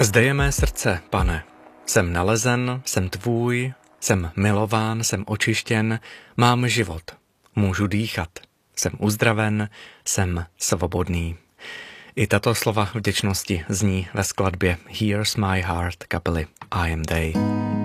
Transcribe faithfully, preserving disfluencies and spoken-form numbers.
Zde je mé srdce, Pane. Jsem nalezen, jsem tvůj, jsem milován, jsem očištěn, mám život. Můžu dýchat. Jsem uzdraven, jsem svobodný. I tato slova vděčnosti zní ve skladbě Here's My Heart kapely I Am They.